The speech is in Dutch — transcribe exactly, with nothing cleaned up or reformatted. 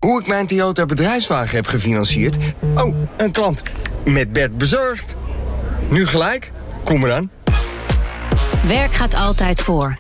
hoe ik mijn Toyota bedrijfswagen heb gefinancierd. Oh, een klant. Met Bert bezorgd. Nu gelijk? Kom eraan. Werk gaat altijd voor.